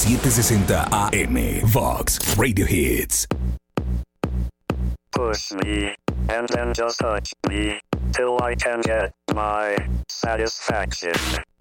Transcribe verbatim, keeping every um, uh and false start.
setecientos sesenta A M. Vox Radio Hits. Push me, and then just touch me, till I can get my satisfaction.